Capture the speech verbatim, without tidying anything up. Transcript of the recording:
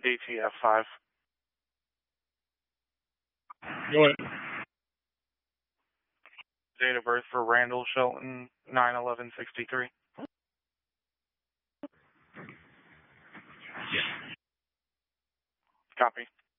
A T F five. Go ahead. Date of birth for Randall Shelton, nine eleven sixty-three. Yeah. Copy.